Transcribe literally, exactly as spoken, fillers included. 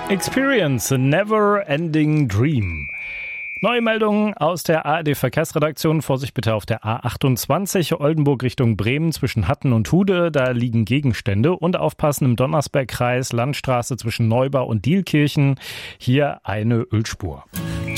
Experience, a never ending dream. Neue Meldungen aus der A R D-Verkehrsredaktion. Vorsicht bitte auf der A achtundzwanzig, Oldenburg Richtung Bremen zwischen Hatten und Hude. Da liegen Gegenstände. Und aufpassen im Donnersbergkreis, Landstraße zwischen Neubau und Dielkirchen. Hier eine Ölspur.